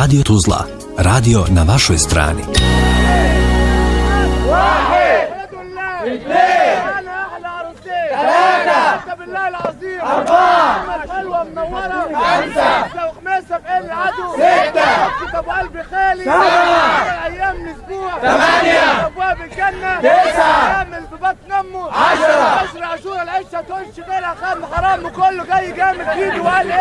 Radio Tuzla. Radio na vašoj strani. بالله العظيم 4 حلوة منورة 5 وخميسة بقل العدو 6 ابو قلبي خالي 7 ايام الاسبوع 8 ابواب الجنة 9 ايام ببطن امه 10 عاشوراء العشة تقولش غيرها خام حرام وكله جاي جامد ايده وقال